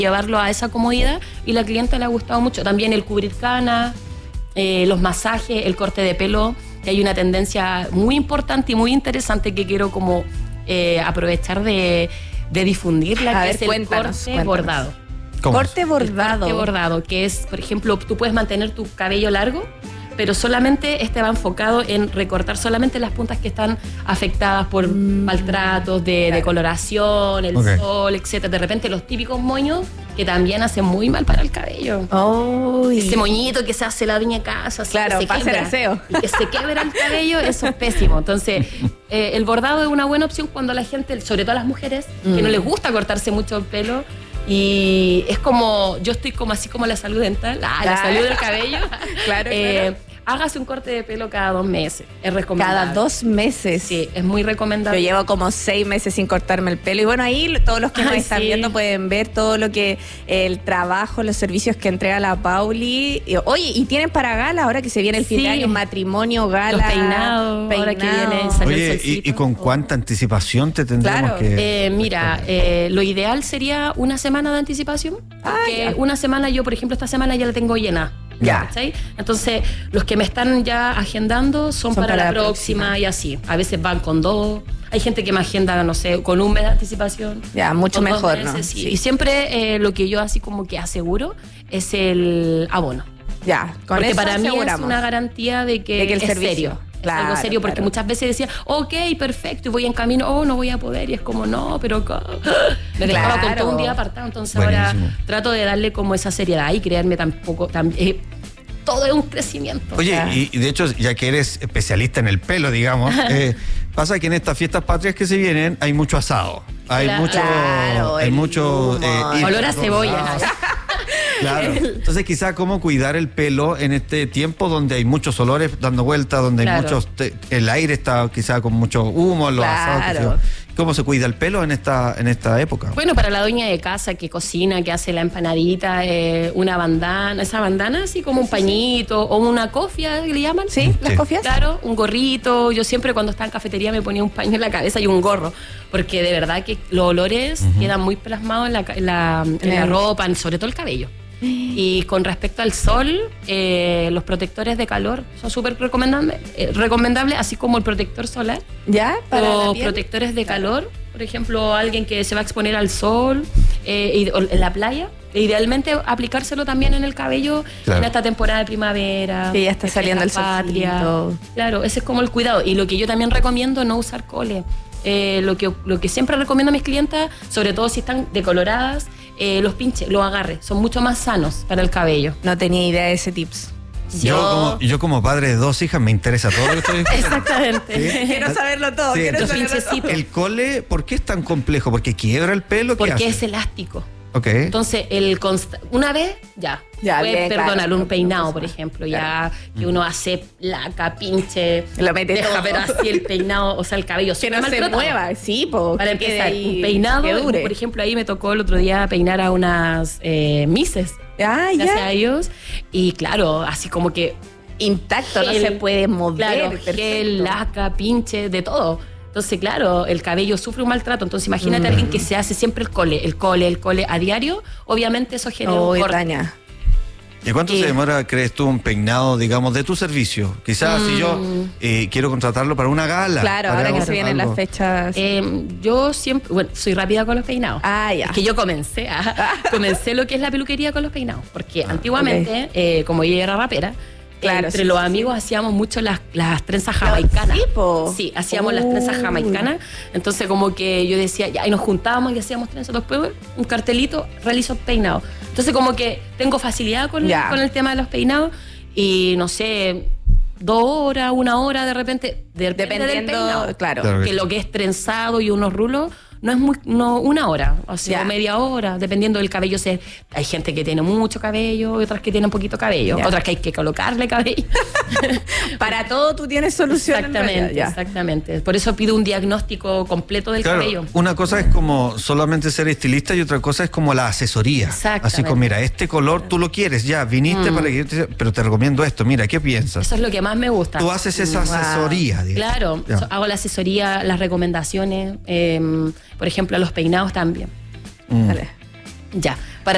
llevarlo a esa comodidad y la clienta le ha gustado mucho. También el cubrir canas, los masajes, el corte de pelo, que hay una tendencia muy importante y muy interesante que quiero como aprovechar de difundirla, que es el corte bordado. Corte bordado. Corte bordado, que es, por ejemplo, tú puedes mantener tu cabello largo, pero solamente va enfocado en recortar solamente las puntas que están afectadas por maltratos de decoloración, el sol, etcétera. De repente los típicos moños que también hacen muy mal para el cabello. Ese moñito que se hace la dueña de casa, claro, que se pasa el aseo y que se quebra el cabello, eso es pésimo. Entonces, el bordado es una buena opción cuando la gente, sobre todo las mujeres, que no les gusta cortarse mucho el pelo. Y es como, yo estoy como así como la salud dental, la salud del cabello. Claro. Hágase un corte de pelo cada 2 meses. Es recomendable. Cada 2 meses. Sí, es muy recomendable. Yo llevo como 6 meses sin cortarme el pelo. Y bueno, ahí todos los que nos están viendo pueden ver todo lo que el trabajo, los servicios que entrega la Pauli. Oye, y tienen para gala ahora que se viene el fin de año, matrimonio, gala. Los peinados. Ahora que viene, salió el solcito. ¿Y con cuánta anticipación te tendremos que...? Mira, lo ideal sería una semana de anticipación. Porque una semana, yo por ejemplo, esta semana ya la tengo llena. ¿Cachai? Entonces, los que me están ya agendando son para la próxima y así. A veces van con 2. Hay gente que me agenda, no sé, con 1 mes de anticipación. Ya, mucho mejor, meses, ¿no? Sí. Y siempre lo que yo así como que aseguro es el abono. Ya, con porque eso para mí aseguramos. Es una garantía de que el es servicio. Serio. Claro, algo serio, porque muchas veces decía, ok, perfecto, y voy en camino, no voy a poder, y es como, no, pero me dejaba con todo un día apartado, entonces ahora trato de darle como esa seriedad y creerme todo es un crecimiento. Oye, y de hecho, ya que eres especialista en el pelo, digamos, pasa que en estas fiestas patrias que se vienen hay mucho asado, hay mucho olor a cebolla. Claro. Entonces, quizá cómo cuidar el pelo en este tiempo donde hay muchos olores dando vueltas, donde hay muchos, el aire está quizá con mucho humo, los asados. ¿Cómo se cuida el pelo en esta época? Bueno, para la dueña de casa que cocina, que hace la empanadita, una bandana, esa bandana así como un pañito o una cofia, ¿le llaman? Sí, las cofias. Claro, un gorrito. Yo siempre cuando estaba en cafetería me ponía un paño en la cabeza y un gorro, porque de verdad que los olores quedan muy plasmados en la ropa, sobre todo el cabello. Y con respecto al sol, los protectores de calor son súper recomendables, así como el protector solar. ¿Ya? Para los protectores de calor, por ejemplo, alguien que se va a exponer al sol en la playa, idealmente aplicárselo también en el cabello en esta temporada de primavera. Que ya está saliendo el patria. Claro, ese es como el cuidado. Y lo que yo también recomiendo, no usar cole. Lo que siempre recomiendo a mis clientas, sobre todo si están decoloradas, los pinches, los agarres, son mucho más sanos para el cabello. No tenía idea de ese tips. Yo como padre de 2 hijas me interesa todo lo que estoy diciendo. Exactamente. ¿Sí? Quiero saberlo todo. El cole, ¿por qué es tan complejo? ¿Porque quiebra el pelo? Porque es elástico. Okay. Entonces, una vez, puedes perdonar un peinado, por ejemplo, que uno hace placa, pinche, lo mete deja ver así el peinado, o sea, el cabello que no se mueva, para empezar, un peinado, por ejemplo, ahí me tocó el otro día peinar a unas mises, gracias a ellos, y claro, así como que intacto, no se puede mover, claro, gel, laca, pinche, de todo. Entonces, claro, el cabello sufre un maltrato. Entonces, imagínate a alguien que se hace siempre el cole a diario. Obviamente eso genera un corte. ¿Y cuánto se demora, crees tú, un peinado, digamos, de tu servicio? Quizás si yo quiero contratarlo para una gala. Claro, ahora que se vienen las fechas. Yo siempre, soy rápida con los peinados. Ya. Es que yo comencé lo que es la peluquería con los peinados. Porque antiguamente, como yo era rapera, Claro, entre los amigos hacíamos mucho las trenzas jamaicanas. Sí, hacíamos las trenzas jamaicanas. Entonces como que yo decía, ya, y nos juntábamos y hacíamos trenzas. Después un cartelito, realizo peinados. Entonces como que tengo facilidad con el tema de los peinados. Y no sé, 2 horas, 1 hora de repente, dependiendo del peinado. Claro. Que lo que es trenzado y unos rulos no es 1 hora, o sea, media hora, dependiendo del cabello. Hay gente que tiene mucho cabello y otras que tienen poquito cabello, otras que hay que colocarle cabello. Para todo tú tienes solución. Exactamente. Por eso pido un diagnóstico completo del cabello. Una cosa es como solamente ser estilista y otra cosa es como la asesoría. Así como, mira, este color tú lo quieres, ya, viniste para que pero te recomiendo esto, mira, ¿qué piensas? Eso es lo que más me gusta. Tú haces esa asesoría, digamos. Claro, hago la asesoría, las recomendaciones, por ejemplo, a los peinados también. Vale. Ya.